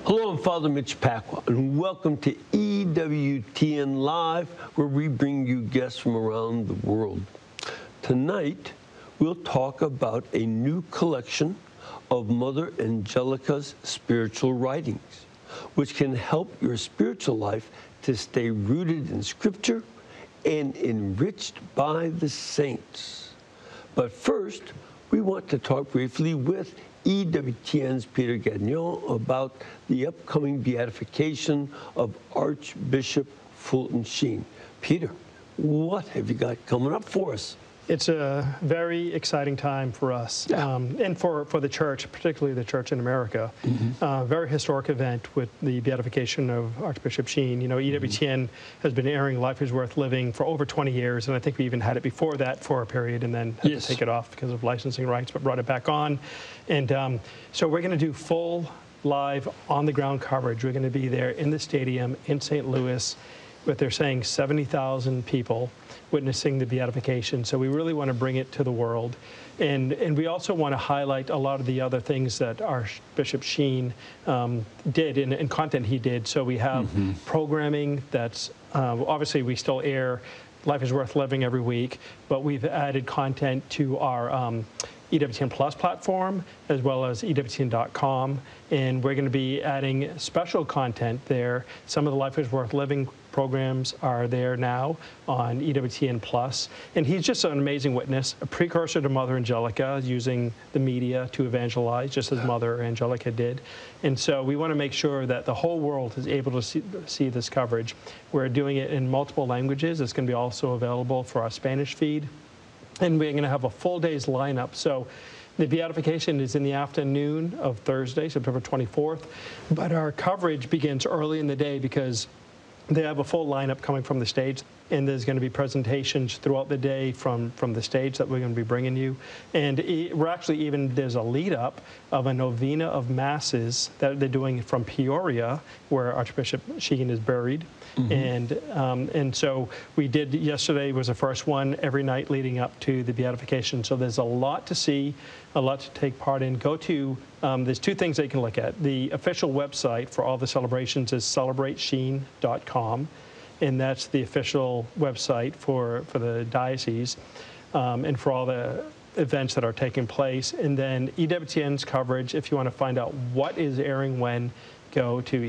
Hello, I'm Father Mitch Pacwa, and welcome to EWTN Live, where we bring you guests from around the world. Tonight, we'll talk about a new collection of Mother Angelica's spiritual writings, which can help your spiritual life to stay rooted in Scripture and enriched by the saints. But first, we want to talk briefly with EWTN's Peter Gagnon about the upcoming beatification of Archbishop Fulton Sheen. Peter, what have you got coming up for us? It's a very exciting time for us, and for the church, particularly the church in America. Very historic event with the beatification of Archbishop Sheen. You know, EWTN has been airing Life is Worth Living for over 20 years, and I think we even had it before that for a period and then had to take it off because of licensing rights, but brought it back on. And so we're going to do full live on-the-ground coverage. We're going to be there in the stadium in St. Louis, but they're saying 70,000 people witnessing the beatification. So we really want to bring it to the world. And we also want to highlight a lot of the other things that Archbishop Sheen did and content he did. So we have programming that's, obviously we still air Life is Worth Living every week, but we've added content to our EWTN Plus platform, as well as EWTN.com, and we're going to be adding special content there. Some of the Life is Worth Living programs are there now on EWTN Plus, and he's just an amazing witness, a precursor to Mother Angelica, using the media to evangelize, just as Mother Angelica did. And so we want to make sure that the whole world is able to see this coverage. We're doing it in multiple languages. It's going to be also available for our Spanish feed. And we're going to have a full day's lineup. So the beatification is in the afternoon of Thursday, September 24th. But our coverage begins early in the day because they have a full lineup coming from the stage. And there's going to be presentations throughout the day from the stage that we're going to be bringing you. And we're actually even, there's a lead up of a novena of masses that they're doing from Peoria, where Archbishop Sheen is buried. And so we did, yesterday was the first one, every night leading up to the beatification. So there's a lot to see, a lot to take part in. Go to, there's two things that you can look at. The official website for all the celebrations is celebratesheen.com. And that's the official website for the diocese and for all the events that are taking place. And then EWTN's coverage, if you want to find out what is airing when, go to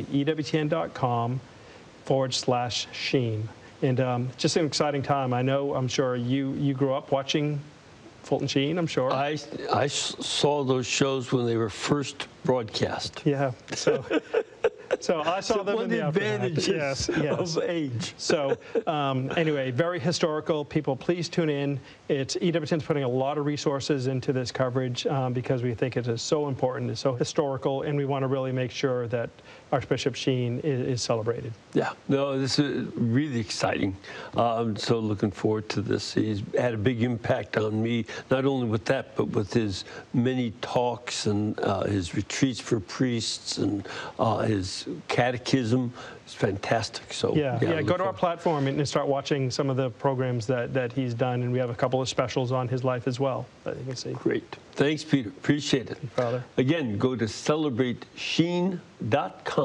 EWTN.com/Sheen. And just an exciting time. I'm sure you grew up watching Fulton Sheen, I'm sure. I saw those shows when they were first broadcast. Yeah, so I saw them in the advantages yes. of age. So anyway, very historical. People, please tune in. EWTN's putting a lot of resources into this coverage because we think it is so important, it's so historical, and we want to really make sure that Archbishop Sheen is celebrated. Yeah. No, this is really exciting. I'm so looking forward to this. He's had a big impact on me, not only with that, but with his many talks and his retreats for priests and his catechism. It's fantastic. So yeah, go to our platform and start watching some of the programs that he's done, and we have a couple of specials on his life as well that you can see. Great. Thanks, Peter. Appreciate it. Thank you, Father. Again, go to celebratesheen.com.